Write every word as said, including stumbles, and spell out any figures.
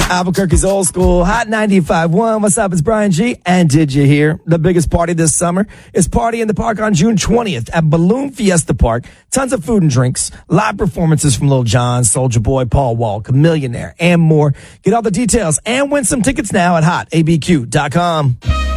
Albuquerque's old school, Hot ninety-five point one. What's up? It's Brian G. And did you hear? The biggest party this summer is Party in the Park on June twentieth at Balloon Fiesta Park. Tons of food and drinks, live performances from Lil Jon, Soulja Boy, Paul Wall, Chamillionaire, and more. Get all the details and win some tickets now at hot a b q dot com.